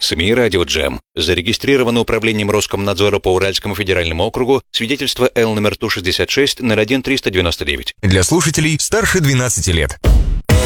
СМИ «Радио Джем». Зарегистрировано управлением Роскомнадзора по Уральскому федеральному округу. Свидетельство Л номер Ту-66 01-399. Для слушателей старше 12 лет.